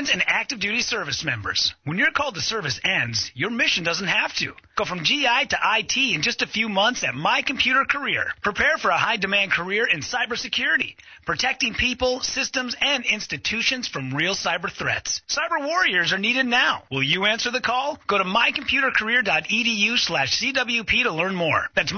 veterans and active duty service members. When your call to service ends, your mission doesn't have to. Go from GI to IT in just a few months at My Computer Career. Prepare for a high-demand career in cybersecurity, protecting people, systems, and institutions from real cyber threats. Cyber warriors are needed now. Will you answer the call? Go to mycomputercareer.edu/CWP to learn more. That's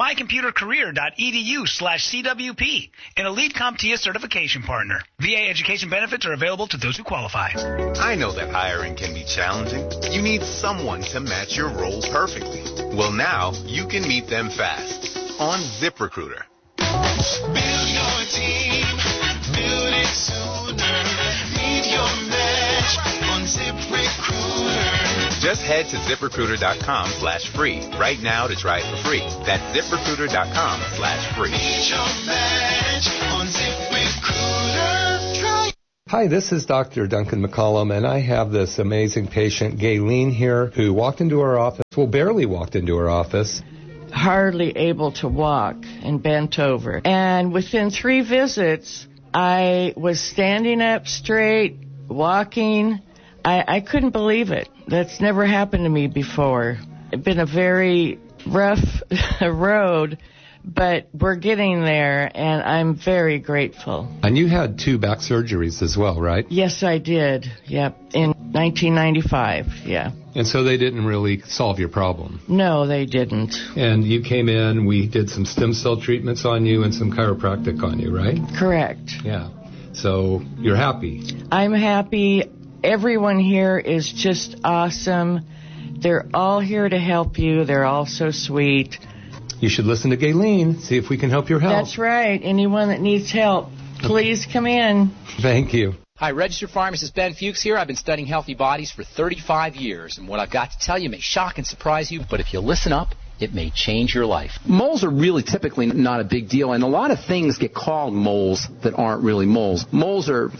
mycomputercareer.edu/CWP, an elite CompTIA certification partner. VA education benefits are available to those who qualify. I know that hiring can be challenging. You need someone to match your role perfectly. Well, now you can meet them fast on ZipRecruiter. Build your team, build it sooner. Meet your match on ZipRecruiter. Just head to ZipRecruiter.com/free right now to try it for free. That's ZipRecruiter.com/free. Meet your match on ZipRecruiter. Try. Hi, this is Dr. Duncan McCollum, and I have this amazing patient, Gayleen, here, who walked into our office, barely walked into our office. Hardly able to walk and bent over. And within 3 visits, I was standing up straight, walking. I couldn't believe it. That's never happened to me before. It's been a very rough road, but we're getting there, and I'm very grateful. And you had 2 back surgeries as well, right? Yes, I did. Yep, in 1995, yeah. And so they didn't really solve your problem? No, they didn't. And you came in, we did some stem cell treatments on you and some chiropractic on you, right? Correct. Yeah. So you're happy? I'm happy. Everyone here is just awesome. They're all here to help you. They're all so sweet. You should listen to Gayleen, see if we can help your health. That's right. Anyone that needs help, please come in. Thank you. Hi, registered pharmacist Ben Fuchs here. I've been studying healthy bodies for 35 years, and what I've got to tell you may shock and surprise you, but if you listen up, it may change your life. Moles are really typically not a big deal, and a lot of things get called moles that aren't really moles. Moles are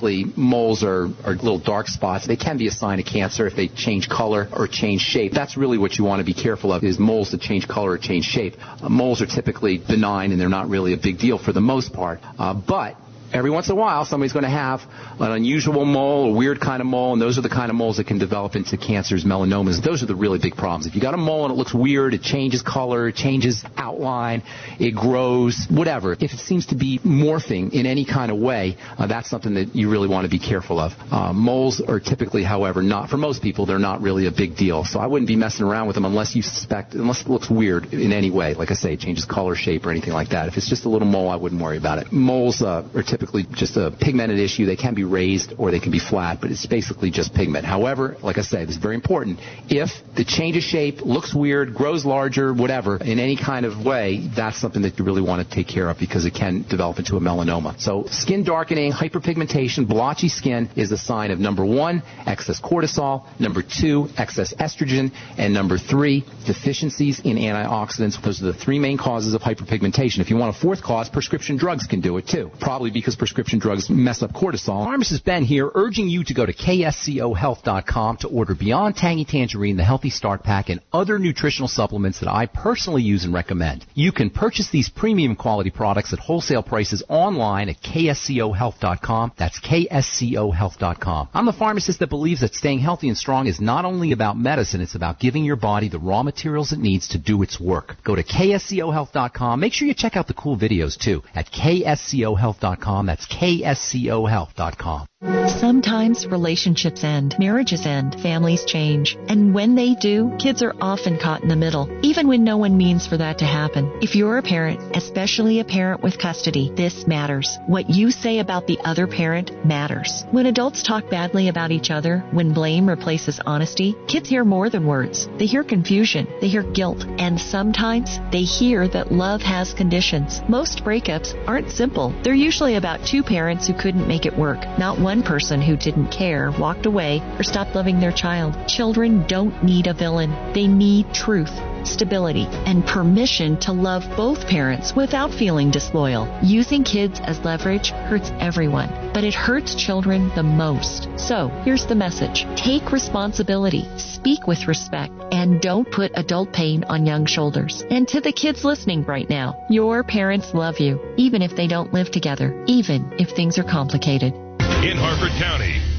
little dark spots. They can be a sign of cancer if they change color or change shape. That's really what you want to be careful of, is moles that change color or change shape. Moles are typically benign, and they're not really a big deal for the most part. But every once in a while, somebody's going to have an unusual mole, a weird kind of mole, and those are the kind of moles that can develop into cancers, melanomas. Those are the really big problems. If you got a mole and it looks weird, it changes color, it changes outline, it grows, whatever. If it seems to be morphing in any kind of way, that's something that you really want to be careful of. Moles are typically, however, not, for most people, they're not really a big deal. So I wouldn't be messing around with them unless it looks weird in any way. Like I say, it changes color, shape, or anything like that. If it's just a little mole, I wouldn't worry about it. Moles are typically just a pigmented issue. They can be raised or they can be flat, but it's basically just pigment. However, like I said, it's very important. If the change of shape looks weird, grows larger, whatever, in any kind of way, that's something that you really want to take care of because it can develop into a melanoma. So skin darkening, hyperpigmentation, blotchy skin is a sign of, number 1, excess cortisol, number 2, excess estrogen, and number 3, deficiencies in antioxidants. Those are the 3 main causes of hyperpigmentation. If you want a 4th cause, prescription drugs can do it too. Probably because prescription drugs mess up cortisol. Pharmacist Ben here, urging you to go to kscohealth.com to order Beyond Tangy Tangerine, the Healthy Start Pack, and other nutritional supplements that I personally use and recommend. You can purchase these premium quality products at wholesale prices online at kscohealth.com. That's kscohealth.com. I'm the pharmacist that believes that staying healthy and strong is not only about medicine, it's about giving your body the raw materials it needs to do its work. Go to kscohealth.com. Make sure you check out the cool videos too at kscohealth.com. That's kscohealth.com. Sometimes relationships end, marriages end, families change. And when they do, kids are often caught in the middle, even when no one means for that to happen. If you're a parent, especially a parent with custody, this matters. What you say about the other parent matters. When adults talk badly about each other, when blame replaces honesty, kids hear more than words. They hear confusion, they hear guilt, and sometimes they hear that love has conditions. Most breakups aren't simple. They're usually about 2 parents who couldn't make it work, not one person who didn't care, walked away, or stopped loving their child. Children don't need a villain. They need truth, stability, and permission to love both parents without feeling disloyal. Using kids as leverage hurts everyone, but it hurts children the most. So, here's the message. Take responsibility, speak with respect, and don't put adult pain on young shoulders. And to the kids listening right now, your parents love you, even if they don't live together, even if things are complicated. In Harford County,